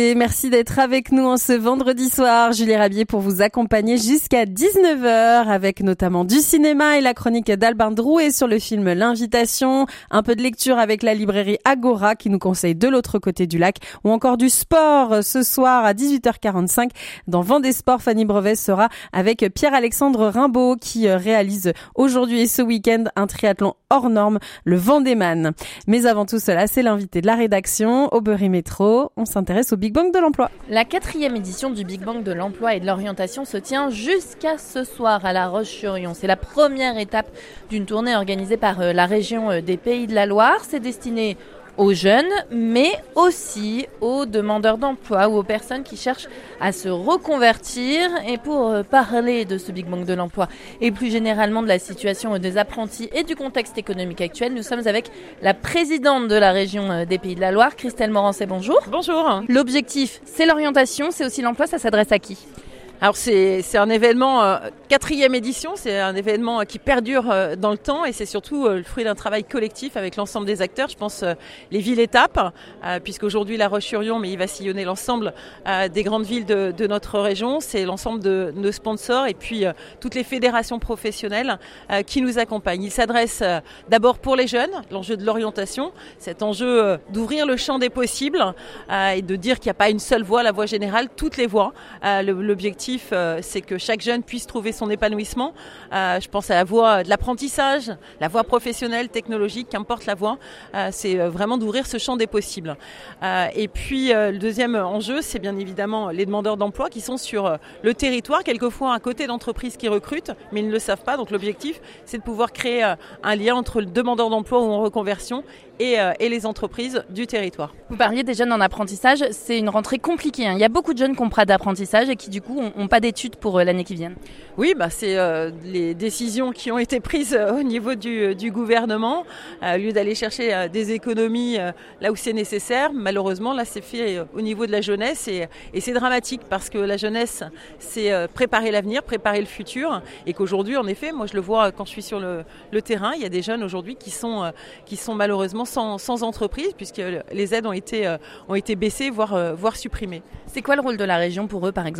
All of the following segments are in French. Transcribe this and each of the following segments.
Et merci d'être avec nous en ce vendredi soir. Julie Rabier pour vous accompagner jusqu'à 19h avec notamment du cinéma et la chronique d'Albin Drouet sur le film L'Invitation, un peu de lecture avec la librairie Agora qui nous conseille De l'autre côté du lac ou encore du sport ce soir à 18h45 dans Vendée Sport. Fanny Brevet sera avec Pierre-Alexandre Rimbaud qui réalise aujourd'hui et ce week-end un triathlon hors norme, le Vendéman. Mais avant tout cela, c'est l'invité de la rédaction au Berry Métro. On s'intéresse au Big Bang de l'emploi. La 4e édition du Big Bang de l'emploi et de l'orientation se tient jusqu'à ce soir à La Roche-sur-Yon. C'est la première étape d'une tournée organisée par la région des Pays de la Loire. C'est destiné aux jeunes, mais aussi aux demandeurs d'emploi ou aux personnes qui cherchent à se reconvertir. Et pour parler de ce Big Bang de l'emploi et plus généralement de la situation des apprentis et du contexte économique actuel, nous sommes avec la présidente de la région des Pays de la Loire, Christelle Morancet, bonjour. Bonjour. L'objectif, c'est l'orientation, c'est aussi l'emploi, ça s'adresse à qui ? Alors c'est un événement, 4e édition, c'est un événement qui perdure dans le temps et c'est surtout le fruit d'un travail collectif avec l'ensemble des acteurs. Je pense les villes-étapes, puisqu'aujourd'hui La Roche-sur-Yon, mais il va sillonner l'ensemble des grandes villes de notre région. C'est l'ensemble de nos sponsors et puis toutes les fédérations professionnelles qui nous accompagnent. Il s'adresse d'abord pour les jeunes, l'enjeu de l'orientation, cet enjeu d'ouvrir le champ des possibles et de dire qu'il n'y a pas une seule voie, la voie générale, toutes les voies. L'objectif, c'est que chaque jeune puisse trouver son épanouissement. Je pense à la voie de l'apprentissage, la voie professionnelle, technologique, qu'importe la voie. C'est vraiment d'ouvrir ce champ des possibles. Et puis le deuxième enjeu, c'est bien évidemment les demandeurs d'emploi qui sont sur le territoire, quelquefois à côté d'entreprises qui recrutent, mais ils ne le savent pas. Donc l'objectif, c'est de pouvoir créer un lien entre le demandeur d'emploi ou en reconversion et les entreprises du territoire. Vous parliez des jeunes en apprentissage, c'est une rentrée compliquée. Il y a beaucoup de jeunes qui ont pas d'apprentissage et qui du coup n'ont pas d'études pour l'année qui vient. Oui, c'est les décisions qui ont été prises au niveau du gouvernement. Au lieu d'aller chercher des économies là où c'est nécessaire, malheureusement, là c'est fait au niveau de la jeunesse et c'est dramatique parce que la jeunesse, c'est préparer l'avenir, préparer le futur et qu'aujourd'hui, en effet, moi je le vois quand je suis sur le terrain, il y a des jeunes aujourd'hui qui sont malheureusement sans entreprise puisque les aides ont été baissées, voire supprimées. C'est quoi le rôle de la région pour eux, par exemple ?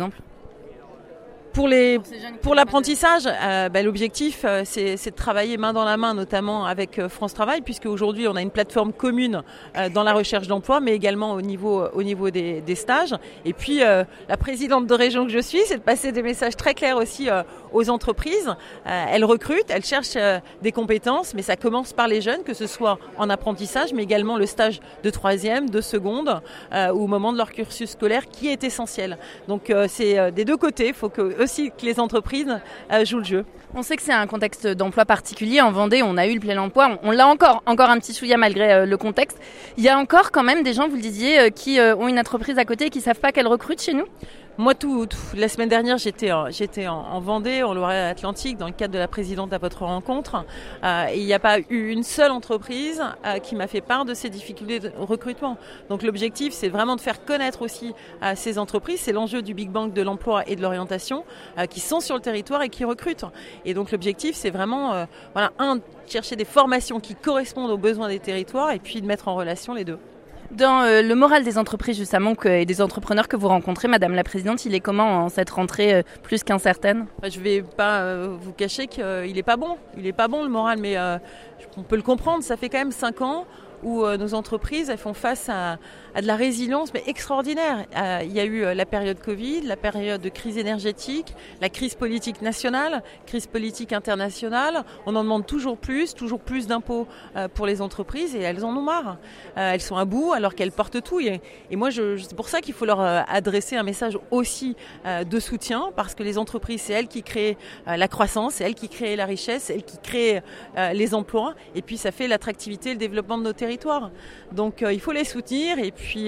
Pour l'apprentissage, l'objectif, c'est de travailler main dans la main, notamment avec France Travail, puisque aujourd'hui on a une plateforme commune dans la recherche d'emploi, mais également au niveau des stages. Et puis la présidente de région que je suis, c'est de passer des messages très clairs aussi aux entreprises. Elles recrutent, elles cherchent des compétences, mais ça commence par les jeunes, que ce soit en apprentissage, mais également le stage de 3e, de seconde, ou au moment de leur cursus scolaire, qui est essentiel. Donc c'est des deux côtés, il faut aussi que les entreprises jouent le jeu. On sait que c'est un contexte d'emploi particulier. En Vendée, on a eu le plein emploi. On l'a encore un petit chouïa malgré le contexte. Il y a encore quand même des gens, vous le disiez, qui ont une entreprise à côté et qui ne savent pas qu'elles recrutent chez nous ? Moi, la semaine dernière, j'étais en Vendée, en Loire-Atlantique, dans le cadre de la présidente à votre rencontre. Et il n'y a pas eu une seule entreprise qui m'a fait part de ces difficultés de recrutement. Donc l'objectif, c'est vraiment de faire connaître aussi ces entreprises. C'est l'enjeu du Big Bang de l'emploi et de l'orientation qui sont sur le territoire et qui recrutent. Et donc l'objectif, c'est vraiment, chercher des formations qui correspondent aux besoins des territoires et puis de mettre en relation les deux. Dans le moral des entreprises justement et des entrepreneurs que vous rencontrez, Madame la Présidente, il est comment en cette rentrée plus qu'incertaine ? Je ne vais pas vous cacher qu'il n'est pas bon. Il n'est pas bon le moral, mais on peut le comprendre. Ça fait quand même 5 ans où nos entreprises elles font face à de la résilience mais extraordinaire. Il y a eu la période Covid, la période de crise énergétique, la crise politique nationale, crise politique internationale. On en demande toujours plus d'impôts pour les entreprises et elles en ont marre. Elles sont à bout alors qu'elles portent tout. Et moi, c'est pour ça qu'il faut leur adresser un message aussi de soutien parce que les entreprises, c'est elles qui créent la croissance, c'est elles qui créent la richesse, c'est elles qui créent les emplois et puis ça fait l'attractivité et le développement de nos territoires. Donc il faut les soutenir et puis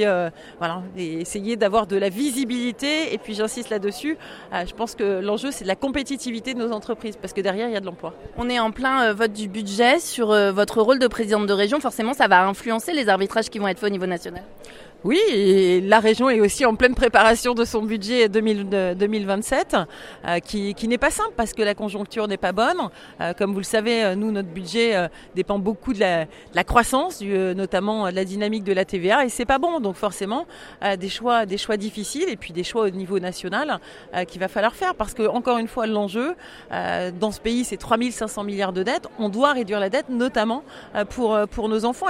et essayer d'avoir de la visibilité et puis j'insiste là-dessus, je pense que l'enjeu c'est de la compétitivité de nos entreprises parce que derrière il y a de l'emploi. On est en plein vote du budget sur votre rôle de présidente de région, forcément ça va influencer les arbitrages qui vont être faits au niveau national. Oui, et la région est aussi en pleine préparation de son budget 2027, qui n'est pas simple parce que la conjoncture n'est pas bonne. Comme vous le savez, nous, notre budget dépend beaucoup de la croissance, notamment de la dynamique de la TVA, et c'est pas bon. Donc forcément, des choix difficiles et puis des choix au niveau national qu'il va falloir faire parce que, encore une fois, l'enjeu dans ce pays, c'est 3 500 milliards de dettes. On doit réduire la dette, notamment pour nos enfants.